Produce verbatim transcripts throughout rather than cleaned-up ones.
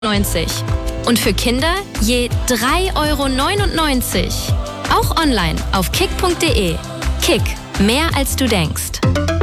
neunzig. Und für Kinder je drei Euro neunundneunzig. Auch online auf kick punkt de. Kick, mehr als du denkst.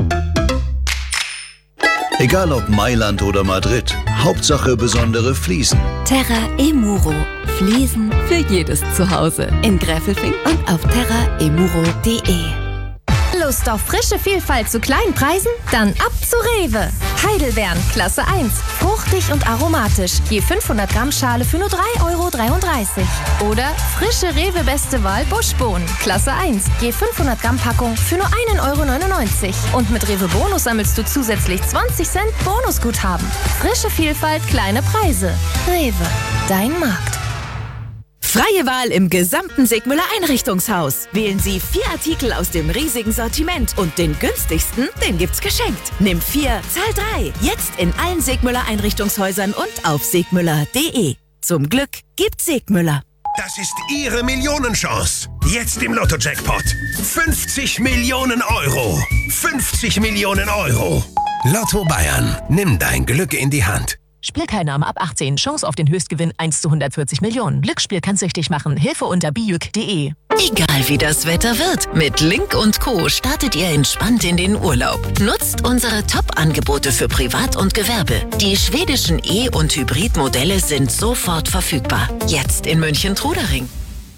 Egal ob Mailand oder Madrid, Hauptsache besondere Fliesen. Terra Emuro. Fliesen für jedes Zuhause. In Gräfelfing und auf terra emuro punkt de. Lust auf frische Vielfalt zu kleinen Preisen? Dann ab zu Rewe. Heidelbeeren, Klasse eins. Fruchtig und aromatisch. Je fünfhundert Gramm Schale für nur drei Euro dreiunddreißig. Oder frische Rewe Beste Wahl Buschbohnen, Klasse eins. Je fünfhundert Gramm Packung für nur ein Euro neunundneunzig. Und mit Rewe Bonus sammelst du zusätzlich zwanzig Cent Bonusguthaben. Frische Vielfalt, kleine Preise. Rewe, dein Markt. Freie Wahl im gesamten Segmüller Einrichtungshaus. Wählen Sie vier Artikel aus dem riesigen Sortiment und den günstigsten, den gibt's geschenkt. Nimm vier, zahl drei. Jetzt in allen Segmüller Einrichtungshäusern und auf segmüller punkt de. Zum Glück gibt's Segmüller. Das ist Ihre Millionenchance. Jetzt im Lotto-Jackpot. fünfzig Millionen Euro. fünfzig Millionen Euro. Lotto Bayern. Nimm dein Glück in die Hand. Spielteilnahme ab achtzehn. Chance auf den Höchstgewinn eins zu hundertvierzig Millionen. Glücksspiel kann süchtig machen. Hilfe unter bijuk punkt de. Egal wie das Wetter wird, mit Link und Co. startet ihr entspannt in den Urlaub. Nutzt unsere Top-Angebote für Privat und Gewerbe. Die schwedischen E- und Hybrid-Modelle sind sofort verfügbar. Jetzt in München-Trudering.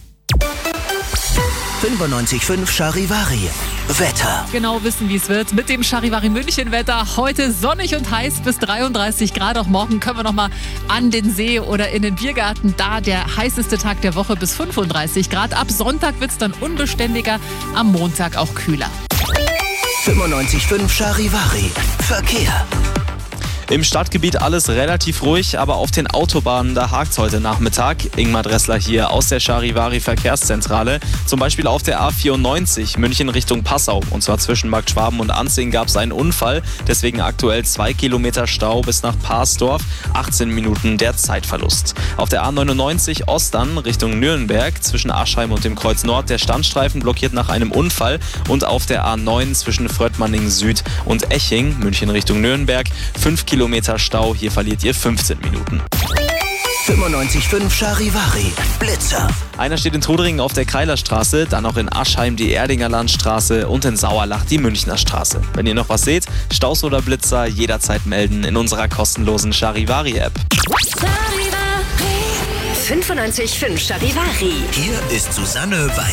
fünfundneunzig Komma fünf Charivari. Wetter. Genau wissen, wie es wird mit dem Charivari München Wetter. Heute sonnig und heiß bis dreiunddreißig Grad. Auch morgen können wir nochmal an den See oder in den Biergarten. Da der heißeste Tag der Woche bis fünfunddreißig Grad. Ab Sonntag wird es dann unbeständiger. Am Montag auch kühler. fünfundneunzig Komma fünf Charivari. Verkehr. Im Stadtgebiet alles relativ ruhig, aber auf den Autobahnen, da hakt's heute Nachmittag. Ingmar Dressler hier aus der Charivari Verkehrszentrale. Zum Beispiel auf der A vierundneunzig München Richtung Passau. Und zwar zwischen Markt Schwaben und Anzing gab es einen Unfall. Deswegen aktuell zwei Kilometer Stau bis nach Parsdorf. achtzehn Minuten der Zeitverlust. Auf der A neunundneunzig Ostern Richtung Nürnberg zwischen Aschheim und dem Kreuz Nord. Der Standstreifen blockiert nach einem Unfall. Und auf der A neun zwischen Fröttmanning Süd und Eching, München Richtung Nürnberg, fünf Kilometer Stau, hier verliert ihr fünfzehn Minuten. fünfundneunzig Komma fünf Charivari. Blitzer. Einer steht in Truderingen auf der Kreilerstraße, dann auch in Aschheim die Erdinger Landstraße und in Sauerlach die Münchner Straße. Wenn ihr noch was seht, Staus oder Blitzer, jederzeit melden in unserer kostenlosen Charivari-App. fünfundneunzig Komma fünf Charivari. Hier ist Susanne Weiß.